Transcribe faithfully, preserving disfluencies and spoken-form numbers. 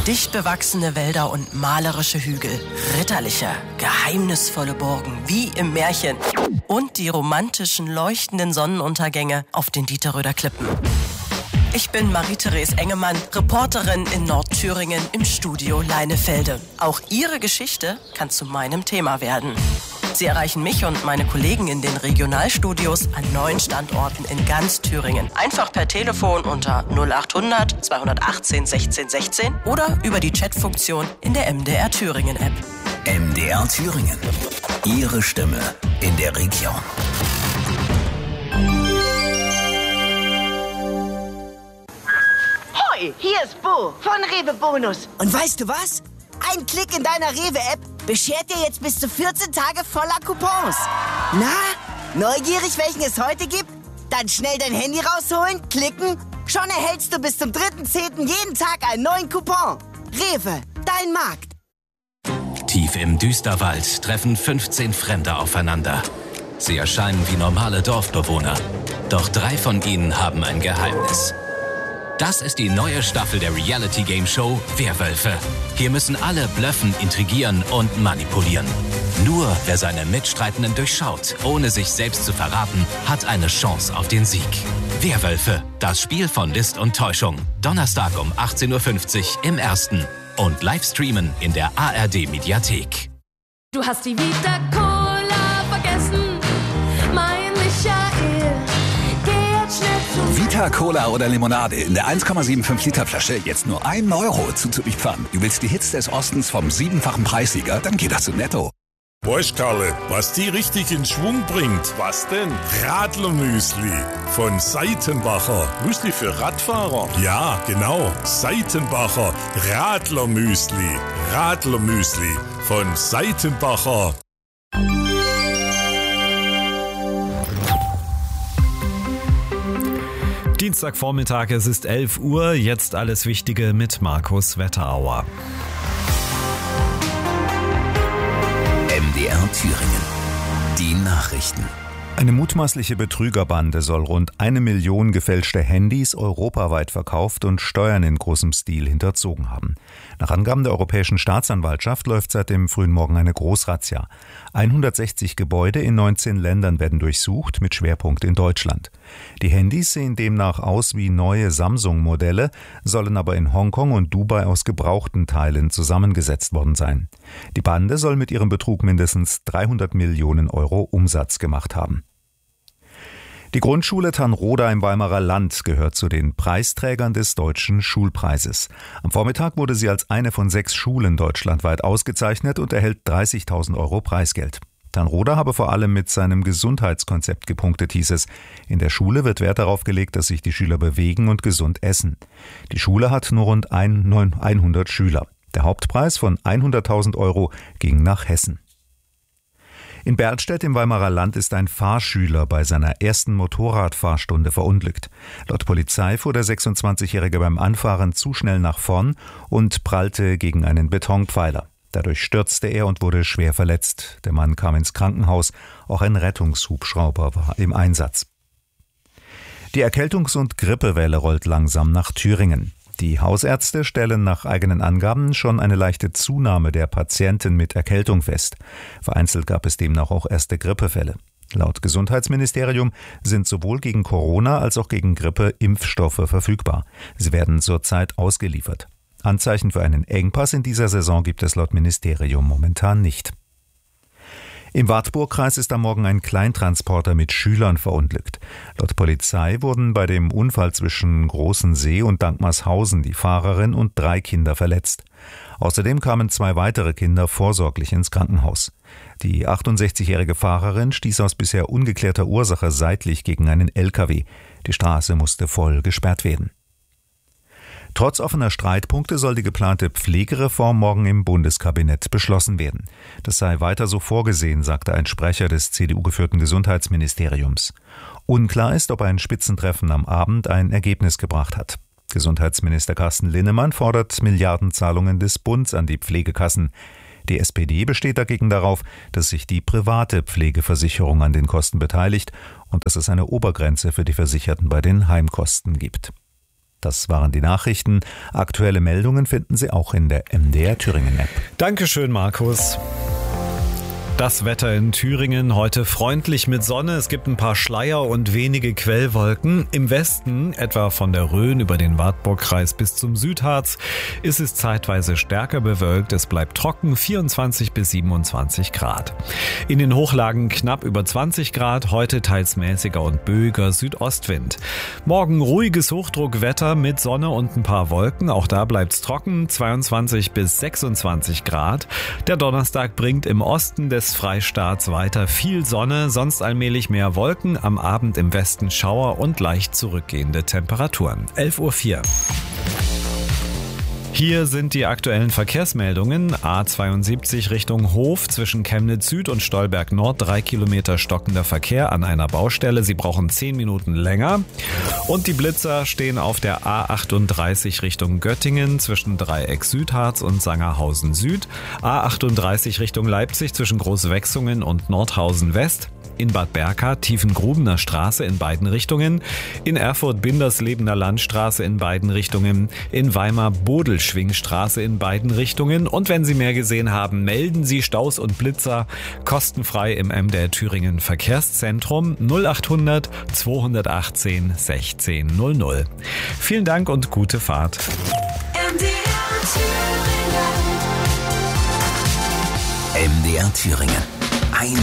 Dicht bewachsene Wälder und malerische Hügel, ritterliche, geheimnisvolle Burgen, wie im Märchen. Und die romantischen, leuchtenden Sonnenuntergänge auf den Dieterröder Klippen. Ich bin Marie-Therese Engemann, Reporterin in Nordthüringen im Studio Leinefelde. Auch Ihre Geschichte kann zu meinem Thema werden. Sie erreichen mich und meine Kollegen in den Regionalstudios an neun Standorten in ganz Thüringen. Einfach per Telefon unter null acht hundert zweihundertachtzehn sechzehn sechzehn oder über die Chatfunktion in der M D R Thüringen App. M D R Thüringen. Ihre Stimme in der Region. Hoi, hier ist Bo von Rewe Bonus. Und weißt du was? Ein Klick in deiner Rewe-App beschert dir jetzt bis zu vierzehn Tage voller Coupons. Na, neugierig, welchen es heute gibt? Dann schnell dein Handy rausholen, klicken. Schon erhältst du bis zum dritten zehnten jeden Tag einen neuen Coupon. Rewe, dein Markt. Tief im Düsterwald treffen fünfzehn Fremde aufeinander. Sie erscheinen wie normale Dorfbewohner. Doch drei von ihnen haben ein Geheimnis. Das ist die neue Staffel der Reality-Game-Show Werwölfe. Hier müssen alle blöffen, intrigieren und manipulieren. Nur wer seine Mitstreitenden durchschaut, ohne sich selbst zu verraten, hat eine Chance auf den Sieg. Werwölfe, das Spiel von List und Täuschung. Donnerstag um achtzehn Uhr fünfzig im Ersten. Und Livestreamen in der A R D-Mediathek. Du hast die Vita Cola vergessen, mein Michael. Vita Cola oder Limonade in der eins Komma fünfundsiebzig Liter Flasche jetzt nur ein Euro zuzulieferern. Du willst die Hits des Ostens vom siebenfachen Preissieger? Dann geht das zu Netto. Weißt Karle, was die richtig in Schwung bringt? Was denn? Radlermüsli von Seitenbacher. Müsli für Radfahrer? Ja, genau. Seitenbacher Radlermüsli. Radlermüsli von Seitenbacher. Dienstagvormittag, es ist elf Uhr, jetzt alles Wichtige mit Markus Wetterauer. M D R Thüringen. Die Nachrichten. Eine mutmaßliche Betrügerbande soll rund eine Million gefälschte Handys europaweit verkauft und Steuern in großem Stil hinterzogen haben. Nach Angaben der Europäischen Staatsanwaltschaft läuft seit dem frühen Morgen eine Großrazzia. hundertsechzig Gebäude in neunzehn Ländern werden durchsucht, mit Schwerpunkt in Deutschland. Die Handys sehen demnach aus wie neue Samsung-Modelle, sollen aber in Hongkong und Dubai aus gebrauchten Teilen zusammengesetzt worden sein. Die Bande soll mit ihrem Betrug mindestens dreihundert Millionen Euro Umsatz gemacht haben. Die Grundschule Tanroda im Weimarer Land gehört zu den Preisträgern des Deutschen Schulpreises. Am Vormittag wurde sie als eine von sechs Schulen deutschlandweit ausgezeichnet und erhält dreißigtausend Euro Preisgeld. Tanroda habe vor allem mit seinem Gesundheitskonzept gepunktet, hieß es. In der Schule wird Wert darauf gelegt, dass sich die Schüler bewegen und gesund essen. Die Schule hat nur rund hundert Schüler. Der Hauptpreis von hunderttausend Euro ging nach Hessen. In Berlstedt im Weimarer Land ist ein Fahrschüler bei seiner ersten Motorradfahrstunde verunglückt. Laut Polizei fuhr der sechsundzwanzigjährige beim Anfahren zu schnell nach vorn und prallte gegen einen Betonpfeiler. Dadurch stürzte er und wurde schwer verletzt. Der Mann kam ins Krankenhaus. Auch ein Rettungshubschrauber war im Einsatz. Die Erkältungs- und Grippewelle rollt langsam nach Thüringen. Die Hausärzte stellen nach eigenen Angaben schon eine leichte Zunahme der Patienten mit Erkältung fest. Vereinzelt gab es demnach auch erste Grippefälle. Laut Gesundheitsministerium sind sowohl gegen Corona als auch gegen Grippe Impfstoffe verfügbar. Sie werden zurzeit ausgeliefert. Anzeichen für einen Engpass in dieser Saison gibt es laut Ministerium momentan nicht. Im Wartburgkreis ist am Morgen ein Kleintransporter mit Schülern verunglückt. Laut Polizei wurden bei dem Unfall zwischen Großensee und Dankmarshausen die Fahrerin und drei Kinder verletzt. Außerdem kamen zwei weitere Kinder vorsorglich ins Krankenhaus. Die achtundsechzigjährige Fahrerin stieß aus bisher ungeklärter Ursache seitlich gegen einen L K W. Die Straße musste voll gesperrt werden. Trotz offener Streitpunkte soll die geplante Pflegereform morgen im Bundeskabinett beschlossen werden. Das sei weiter so vorgesehen, sagte ein Sprecher des C D U-geführten Gesundheitsministeriums. Unklar ist, ob ein Spitzentreffen am Abend ein Ergebnis gebracht hat. Gesundheitsminister Carsten Linnemann fordert Milliardenzahlungen des Bundes an die Pflegekassen. Die S P D besteht dagegen darauf, dass sich die private Pflegeversicherung an den Kosten beteiligt und dass es eine Obergrenze für die Versicherten bei den Heimkosten gibt. Das waren die Nachrichten. Aktuelle Meldungen finden Sie auch in der M D R Thüringen App. Dankeschön, Markus. Das Wetter in Thüringen heute freundlich mit Sonne. Es gibt ein paar Schleier und wenige Quellwolken. Im Westen, etwa von der Rhön über den Wartburgkreis bis zum Südharz, ist es zeitweise stärker bewölkt. Es bleibt trocken, vierundzwanzig bis siebenundzwanzig Grad. In den Hochlagen knapp über zwanzig Grad, heute teils mäßiger und böiger Südostwind. Morgen ruhiges Hochdruckwetter mit Sonne und ein paar Wolken. Auch da bleibt's trocken, zweiundzwanzig bis sechsundzwanzig Grad. Der Donnerstag bringt im Osten des Freistaats weiter viel Sonne, sonst allmählich mehr Wolken, am Abend im Westen Schauer und leicht zurückgehende Temperaturen. elf Uhr vier. Hier sind die aktuellen Verkehrsmeldungen. A zweiundsiebzig Richtung Hof zwischen Chemnitz Süd und Stolberg Nord. Drei Kilometer stockender Verkehr an einer Baustelle. Sie brauchen zehn Minuten länger. Und die Blitzer stehen auf der A achtunddreißig Richtung Göttingen zwischen Dreieck Südharz und Sangerhausen Süd. A achtunddreißig Richtung Leipzig zwischen Großwechsungen und Nordhausen West. In Bad Berka Tiefengrubener Straße in beiden Richtungen, in Erfurt Binderslebener Landstraße in beiden Richtungen, in Weimar Bodelschwingstraße in beiden Richtungen. Und wenn Sie mehr gesehen haben, melden Sie Staus und Blitzer kostenfrei im M D R Thüringen Verkehrszentrum null achthundert zweihundertachtzehn sechzehn null null. Vielen Dank und gute Fahrt. M D R Thüringen. M D R Thüringen.